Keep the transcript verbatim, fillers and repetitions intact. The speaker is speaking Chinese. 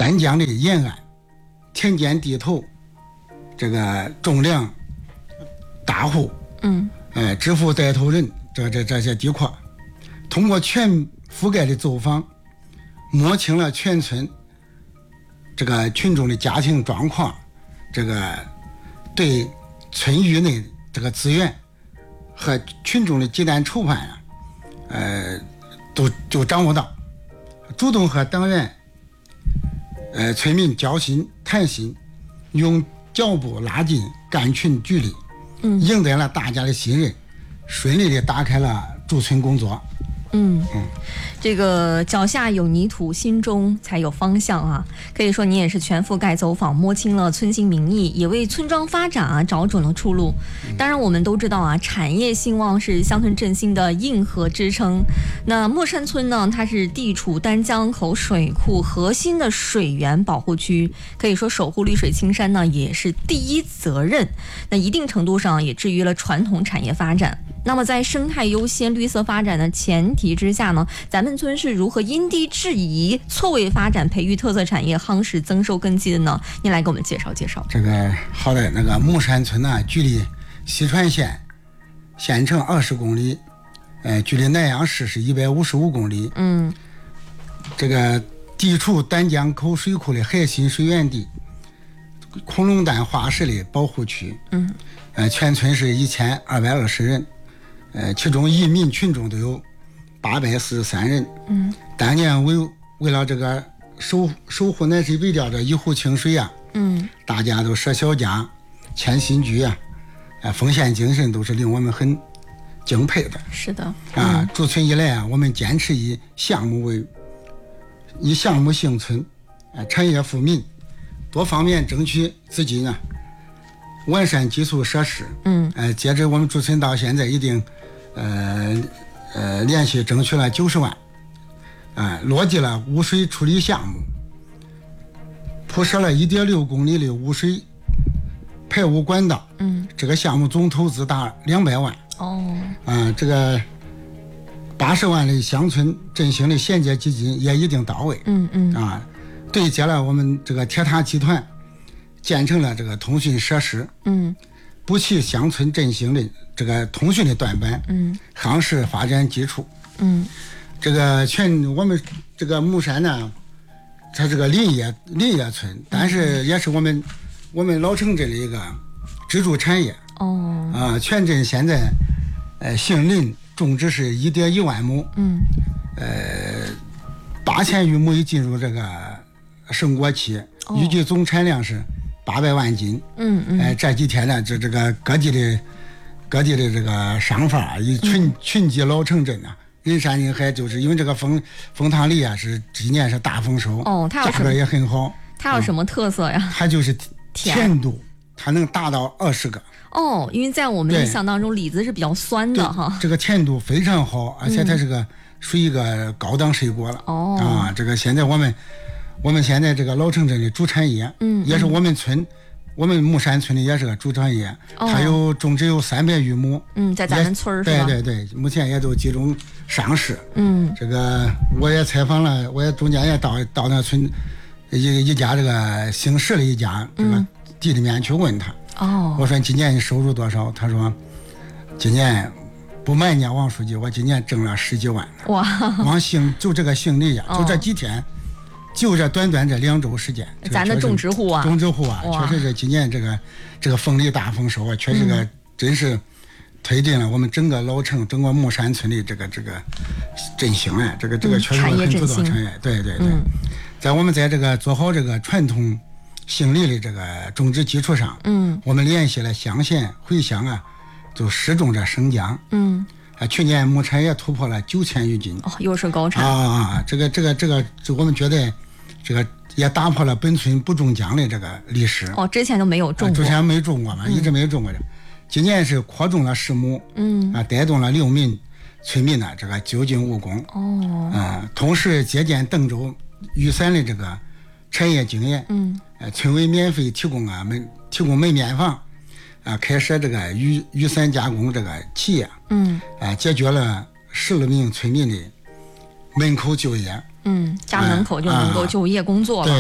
丹江的延安、田间地头，这个种粮、大户， 嗯， 呃，致富带头人，这这这些地块，通过全覆盖的走访，摸清了全村这个群众的家庭状况，这个对村域内这个资源和群众的急难愁盼啊，呃，都就掌握到，主动和党员、呃村民交心谈心，用脚步拉近干群距离， 嗯， 赢得了大家的信任，顺利的打开了驻村工作。 嗯嗯， 这个脚下有泥土，心中才有方向啊！可以说你也是全覆盖走访，摸清了村心民意，也为村庄发展啊找准了出路。当然，我们都知道啊，产业兴旺是乡村振兴的硬核支撑。那莫山村呢，它是地处丹江口水库核心的水源保护区，可以说守护绿水青山呢也是第一责任。那一定程度上也制约了传统产业发展。那么在生态优先、绿色发展的前提之下呢，咱们村是如何因地制宜、错位发展、培育特色产业、夯实增收根基的呢？您来给我们介绍介绍。 这个好的，那个木山村呢，距离西川县县城二十公里，呃，距离南阳市是一百五十五公里。 嗯， 这个地处丹江口水库的核心水源地，恐龙蛋化石的保护区。 嗯， 呃，全村是一千二百二十人。呃，其中移民群众都有八百四十三人。 嗯， 当年为为了这个守守护南水北调的一湖清水啊， 嗯， 大家都舍小家、迁新居啊，呃，奉献精神都是令我们很敬佩的。 是的。 嗯、啊，驻村以来啊，我们坚持以项目为以项目兴村，呃，产业富民，多方面争取资金啊，完善基础设施。 嗯， 呃，截至我们驻村到现在已经。呃呃，连续争取了九十万，啊、呃，落地了污水处理项目，铺设了一点六公里的污水排污管道。 嗯， 这个项目总投资达两百万。 哦， 啊、呃，这个八十万的乡村振兴的衔接基金也已经到位。 嗯嗯， 啊，对接了我们这个铁塔集团，建成了这个通讯设施。 嗯。 补齐乡村振兴的这个通讯的短板， 嗯， 夯实发展基础。 嗯， 这个全我们这个木山呢，它是个林业林业村，但是也是我们、嗯、我们老城镇的一个支柱产业。 哦， 啊、呃，全镇现在呃杏林种植是一点一万亩。 嗯， 呃，八千余亩已进入这个盛果期，哦、预计总产量是八百万斤。 嗯嗯， 呃，这几天呢，这这个各地的各地的这个商贩以群、嗯、群集老城镇啊，人山人海，就是因为这个枫枫糖梨啊，是今年是大丰收。 哦，它有价格也很好。 它有什么特色呀？ 嗯、它就是甜度，它能达到二十个。 哦，因为在我们印象当中，李子是比较酸的哈。 这个甜度非常好，而且它是个、嗯、属于一个高档水果了。 哦， 啊，这个现在我们。我们现在这个老城镇的主产业， 嗯， 也是我们村，我们木山村的也是个主产业， 哦、 它有种植有三百余亩， 嗯，在咱们村儿是吧？ 对对对，目前也都集中上市。 嗯， 这个我也采访了，我也中间也到到那村一一家这个姓石的一家这个地里面去问他， 哦、嗯， 我说今年你收入多少？他说今年不瞒你王书记，我今年挣了十几万。 哇， 王姓就这个姓李呀，就这几天。哦，就这短短这两周时间， 咱的种植户啊， 种植户啊，确实是今年这个这个丰利大丰收啊，确实个、嗯、真是推进了我们整个老城、整个木山村的这个这个振兴啊，这个这个确实很主导产业。对对对， 嗯、 在我们在这个做好这个传统杏梨的这个种植基础上， 嗯， 我们联系了乡县回乡啊，就试种这生姜， 嗯。 啊，去年木产也突破了九千余斤， 哦，又是高产啊！这个这个这个，这我们觉得，这个也打破了本村不种姜的这个历史。 哦，之前都没有种过， 啊、之前没种过嘛，嗯、一直没种过的。今年是扩种了十亩， 嗯， 啊，带动了六名村民呢这个就近务工。 哦， 啊，同时借鉴邓州玉山的这个产业经验， 嗯， 呃，村委免费提供啊门提供门面房。啊，开设这个雨雨伞加工这个企业， 嗯， 啊，解决了十二名村民的门口就业， 嗯，家门口就能够就业工作了。 啊